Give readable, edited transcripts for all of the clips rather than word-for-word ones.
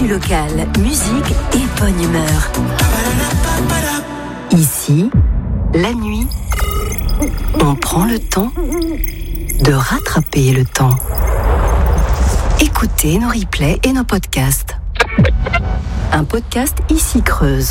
Actu locale, musique et bonne humeur. Ici, la nuit, on prend le temps de rattraper le temps. Écoutez nos replays et nos podcasts. Un podcast Ici Creuse.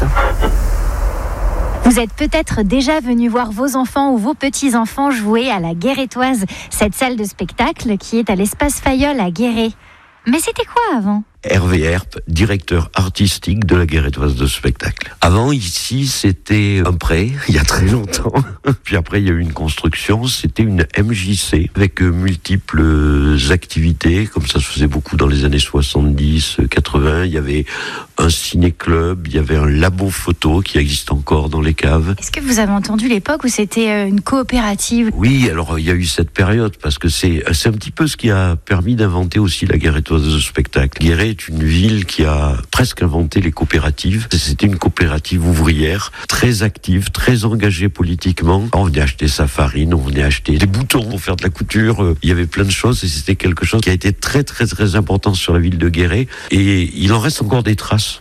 Vous êtes peut-être déjà venu voir vos enfants ou vos petits-enfants jouer à la Guérétoise, cette salle de spectacle qui est à l'espace Fayol à Guéret. Mais c'était quoi avant ? Hervé Herp, directeur artistique de la Guérétoise de spectacle. Avant, ici, c'était un pré, il y a très longtemps. Puis après, il y a eu une construction, c'était une MJC, avec multiples activités, comme ça se faisait beaucoup dans les années 70, 80. Il y avait un ciné-club, il y avait un labo photo qui existe encore dans les caves. Est-ce que vous avez entendu l'époque où c'était une coopérative ? Oui, alors il y a eu cette période, parce que c'est un petit peu ce qui a permis d'inventer aussi la Guérétoise de spectacle. Guéret est une ville qui a presque inventé les coopératives. C'était une coopérative ouvrière, très active, très engagée politiquement. On venait acheter sa farine, on venait acheter des boutons pour faire de la couture. Il y avait plein de choses et c'était quelque chose qui a été très très très important sur la ville de Guéret. Et il en reste encore des traces.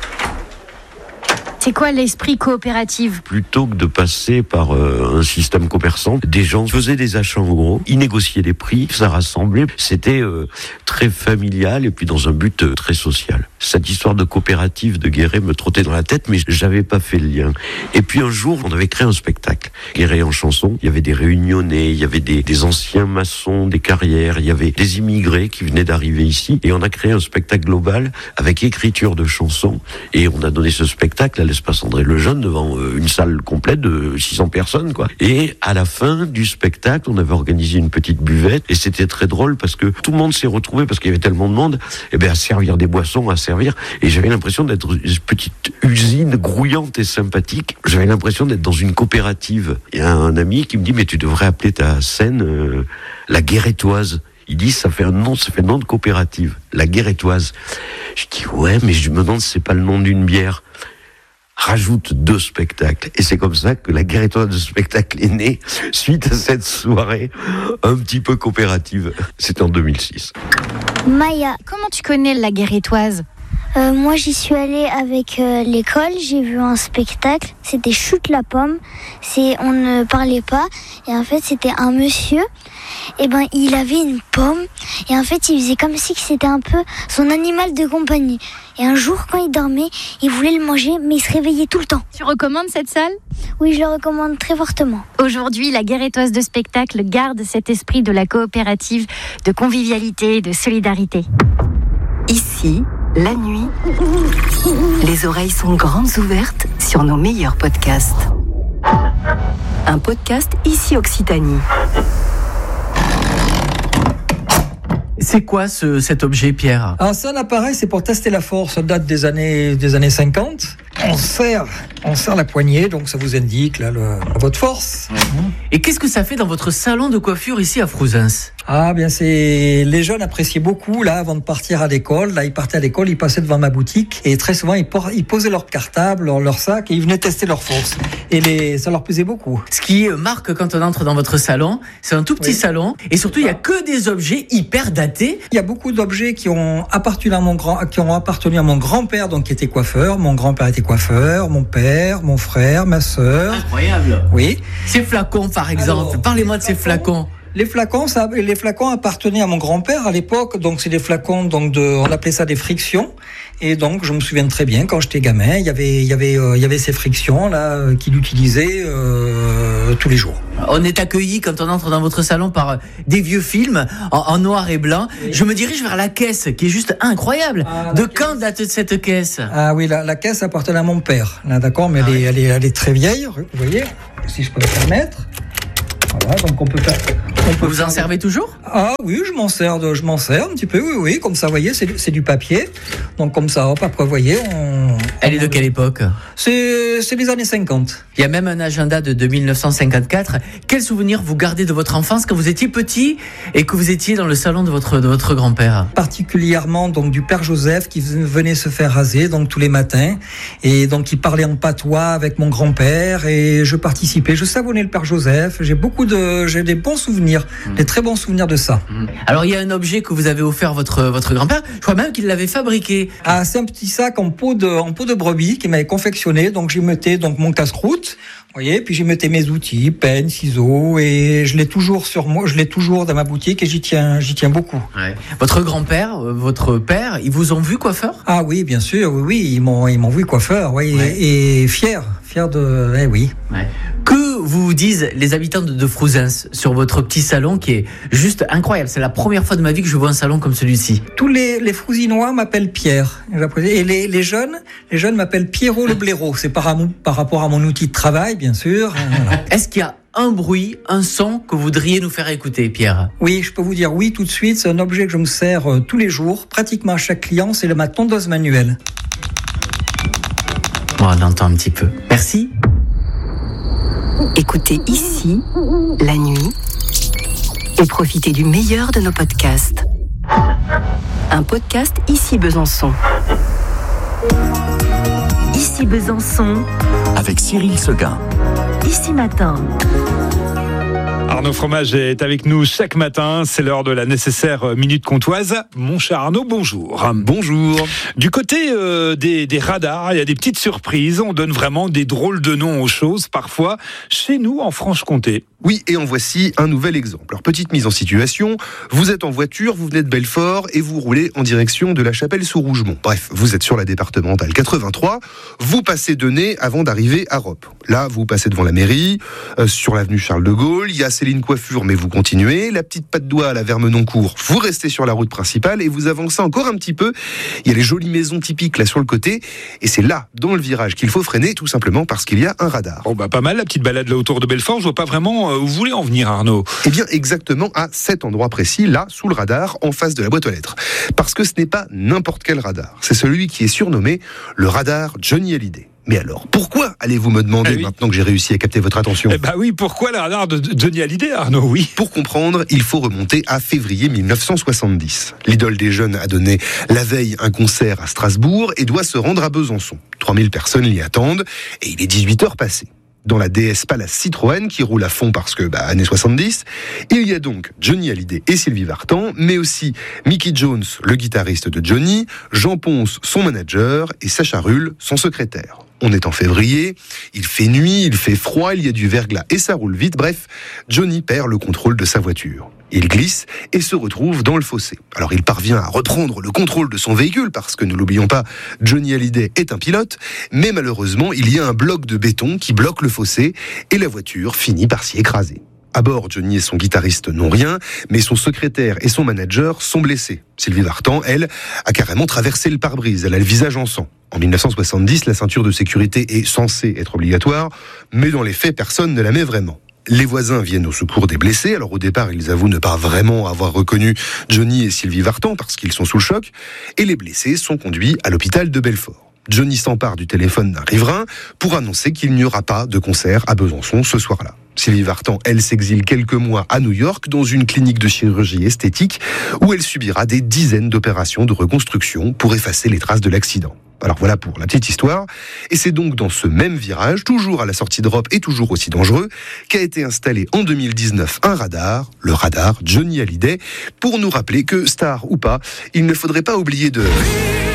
C'est quoi l'esprit coopératif ? Plutôt que de passer par un système commerçant, des gens faisaient des achats en gros, ils négociaient les prix, ça rassemblait. C'était très familial et puis dans un but très social. Cette histoire de coopérative de Guéret me trottait dans la tête, mais j'avais pas fait le lien. Et puis un jour, on avait créé un spectacle. Guéret en chanson, il y avait des réunionnais, il y avait des anciens maçons, des carrières, il y avait des immigrés qui venaient d'arriver ici. Et on a créé un spectacle global avec écriture de chansons. Et on a donné ce spectacle à l'espace André Lejeune devant une salle complète de 600 personnes, quoi. Et à la fin du spectacle, on avait organisé une petite buvette et c'était très drôle parce que tout le monde s'est retrouvé parce qu'il y avait tellement de monde, à servir des boissons, à servir. Et j'avais l'impression d'être une petite usine grouillante et sympathique. J'avais l'impression d'être dans une coopérative. Il y a un ami qui me dit, mais tu devrais appeler ta scène la Guérétoise. Il dit, ça fait nom de coopérative, la Guérétoise. Je dis, ouais, mais je me demande si c'est pas le nom d'une bière. Rajoute 2 spectacles. Et c'est comme ça que la Guérétoise de spectacle est née, suite à cette soirée un petit peu coopérative. C'était en 2006. Maya, comment tu connais la Guérétoise ? Moi j'y suis allée avec l'école, j'ai vu un spectacle, c'était Chute la pomme, on ne parlait pas et en fait c'était un monsieur, il avait une pomme et en fait il faisait comme si c'était un peu son animal de compagnie. Et un jour quand il dormait, il voulait le manger mais il se réveillait tout le temps. Tu recommandes cette salle ? Oui, je le recommande très fortement. Aujourd'hui, la Guérétoise de spectacle garde cet esprit de la coopérative, de convivialité et de solidarité. Ici, la nuit, les oreilles sont grandes ouvertes sur nos meilleurs podcasts. Un podcast Ici Occitanie. C'est quoi cet objet, Pierre ? Alors c'est un appareil, c'est pour tester la force. Ça date des années 50. On serre la poignée, donc ça vous indique là votre force. Et qu'est-ce que ça fait dans votre salon de coiffure ici à Frouzins ? Ah bien, les jeunes appréciaient beaucoup là avant de partir à l'école. Là ils partaient à l'école, ils passaient devant ma boutique et très souvent ils posaient leur cartable, leur sac et ils venaient tester leur force. Et ça leur plaisait beaucoup. Ce qui marque quand on entre dans votre salon, c'est un tout petit salon et surtout il y a que des objets hyper datés. Il y a beaucoup d'objets qui ont appartenu à mon grand-père, donc qui était coiffeur. Mon grand-père était coiffeur, mon père, mon frère, ma sœur. Incroyable. Oui. Ces flacons par exemple. Alors, parlez-moi de ces flacons. Les flacons appartenaient à mon grand-père à l'époque, donc c'est des flacons on appelait ça des frictions. Et donc je me souviens très bien quand j'étais gamin, il y avait ces frictions là qu'il utilisait tous les jours. On est accueilli quand on entre dans votre salon par des vieux films en noir et blanc. Oui. Je me dirige vers la caisse qui est juste incroyable. Quand date cette caisse ? Ah oui, la caisse appartenait à mon père. Là, d'accord, mais elle est très vieille. Vous voyez, si je peux me permettre. Voilà, donc on peut faire. Vous en servez toujours ? Ah oui, je m'en sers un petit peu, oui, comme ça, vous voyez, c'est du papier. Donc comme ça, hop, après, vous voyez, Elle est de quelle époque ? C'est les années 50. Il y a même un agenda de 1954. Quel souvenir vous gardez de votre enfance quand vous étiez petit et que vous étiez dans le salon de votre grand-père ? Particulièrement donc du père Joseph qui venait se faire raser donc tous les matins et donc il parlait en patois avec mon grand-père et je participais, je savonnais le père Joseph. J'ai des bons souvenirs souvenirs, des très bons souvenirs de ça. Alors il y a un objet que vous avez offert votre grand-père, je crois même qu'il l'avait fabriqué. Ah, c'est un petit sac en peau de brebis qu'il m'avait confectionné, donc j'y mettais donc mon casse-croûte, vous voyez, puis j'y mettais mes outils, peine, ciseaux, et je l'ai toujours sur moi, je l'ai toujours dans ma boutique et j'y tiens beaucoup. Ouais. Votre grand-père, votre père, ils vous ont vu coiffeur ? Ah oui, bien sûr, oui, ils m'ont vu coiffeur, oui, Ouais. et fier de, oui. Ouais. Que vous disent les habitants de Frouzins sur votre petit salon qui est juste incroyable. C'est la première fois de ma vie que je vois un salon comme celui-ci. Tous les Frouzinois m'appellent Pierre, et les jeunes m'appellent Pierrot le blaireau. C'est par rapport à mon outil de travail, bien sûr. Voilà. Est-ce qu'il y a un bruit, un son que vous voudriez nous faire écouter, Pierre ? Oui, je peux vous dire oui tout de suite. C'est un objet que je me sers tous les jours, pratiquement à chaque client. C'est ma tondeuse manuelle. Bon, on l'entend un petit peu. Merci. Écoutez ici, la nuit, et profitez du meilleur de nos podcasts. Un podcast Ici Besançon. Ici Besançon, avec Cyril Seguin. Ici Matin. Arnaud Fromage est avec nous chaque matin. C'est l'heure de la nécessaire minute comtoise. Mon cher Arnaud, bonjour. Bonjour. Du côté des radars, il y a des petites surprises. On donne vraiment des drôles de noms aux choses, parfois, chez nous, en Franche-Comté. Oui, et en voici un nouvel exemple. Alors, petite mise en situation. Vous êtes en voiture, vous venez de Belfort et vous roulez en direction de la Chapelle-sous-Rougemont. Bref, vous êtes sur la départementale 83. Vous passez Denay avant d'arriver à Roppe. Là, vous passez devant la mairie, sur l'avenue Charles de Gaulle. Il y a Céline Coiffure, mais vous continuez. La petite patte d'oie à la Vermenoncourt. Vous restez sur la route principale et vous avancez encore un petit peu. Il y a les jolies maisons typiques là sur le côté. Et c'est là, dans le virage, qu'il faut freiner, tout simplement parce qu'il y a un radar. Bon, pas mal, la petite balade là autour de Belfort. Je vois pas vraiment où vous voulez en venir, Arnaud. Eh bien, exactement à cet endroit précis, là, sous le radar, en face de la boîte aux lettres. Parce que ce n'est pas n'importe quel radar. C'est celui qui est surnommé le radar Johnny Hallyday. Mais alors, pourquoi allez-vous me demander, maintenant que j'ai réussi à capter votre attention ? Oui, pourquoi le radar de Johnny Hallyday, Arnaud ? Oui. Pour comprendre, il faut remonter à février 1970. L'idole des jeunes a donné la veille un concert à Strasbourg et doit se rendre à Besançon. 3000 personnes l'y attendent et il est 18h passées. Dans la DS Palace Citroën, qui roule à fond parce que, années 70, il y a donc Johnny Hallyday et Sylvie Vartan, mais aussi Mickey Jones, le guitariste de Johnny, Jean Ponce, son manager, et Sacha Rull, son secrétaire. On est en février, il fait nuit, il fait froid, il y a du verglas et ça roule vite. Bref, Johnny perd le contrôle de sa voiture. Il glisse et se retrouve dans le fossé. Alors il parvient à reprendre le contrôle de son véhicule parce que, ne l'oublions pas, Johnny Hallyday est un pilote, mais malheureusement, il y a un bloc de béton qui bloque le fossé et la voiture finit par s'y écraser. À bord, Johnny et son guitariste n'ont rien, mais son secrétaire et son manager sont blessés. Sylvie Vartan, elle, a carrément traversé le pare-brise. Elle a le visage en sang. En 1970, la ceinture de sécurité est censée être obligatoire, mais dans les faits, personne ne la met vraiment. Les voisins viennent au secours des blessés. Alors au départ, ils avouent ne pas vraiment avoir reconnu Johnny et Sylvie Vartan parce qu'ils sont sous le choc. Et les blessés sont conduits à l'hôpital de Belfort. Johnny s'empare du téléphone d'un riverain pour annoncer qu'il n'y aura pas de concert à Besançon ce soir-là. Sylvie Vartan, elle, s'exile quelques mois à New York dans une clinique de chirurgie esthétique où elle subira des dizaines d'opérations de reconstruction pour effacer les traces de l'accident. Alors voilà pour la petite histoire. Et c'est donc dans ce même virage, toujours à la sortie d'Europe et toujours aussi dangereux, qu'a été installé en 2019 un radar, le radar Johnny Hallyday, pour nous rappeler que, star ou pas, il ne faudrait pas oublier de...